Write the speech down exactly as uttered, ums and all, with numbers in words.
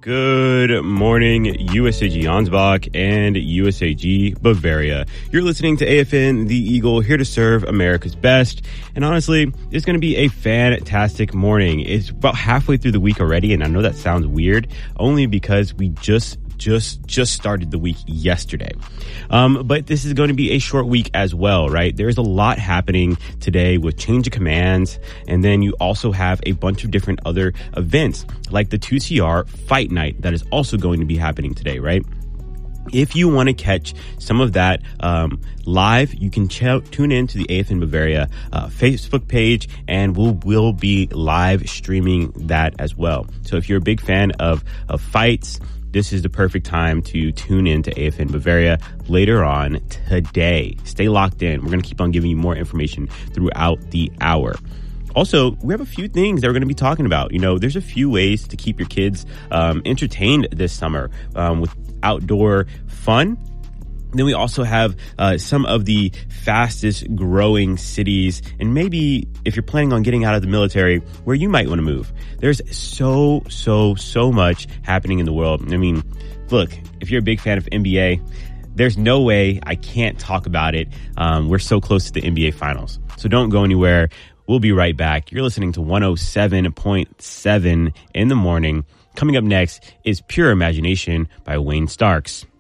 Good morning, U S A G Ansbach and U S A G Bavaria. You're listening to A F N The Eagle, here to serve America's best. And honestly, it's going to be a fantastic morning. It's about halfway through the week already, and I know that sounds weird, only because we just just just started the week yesterday. Um, but this is going to be a short week as well, right? There's a lot happening today with change of commands, and then you also have a bunch of different other events like the two C R Fight Night that is also going to be happening today, right? If you want to catch some of that um, live, you can ch- tune in to the A F N Bavaria uh, Facebook page, and we'll, we'll be live streaming that as well. So if you're a big fan of, of fights, this is the perfect time to tune in to A F N Bavaria later on today. Stay locked in. We're going to keep on giving you more information throughout the hour. Also, we have a few things that we're going to be talking about. You know, there's a few ways to keep your kids um, entertained this summer um, with outdoor fun. Then we also have uh, some of the fastest growing cities, and maybe if you're planning on getting out of the military, where you might want to move. There's so, so, so much happening in the world. I mean, look, if you're a big fan of N B A, there's no way I can't talk about it. Um, we're so close to the N B A Finals. So don't go anywhere. We'll be right back. You're listening to one oh seven point seven in the morning. Coming up next is Pure Imagination by Wayne Starks.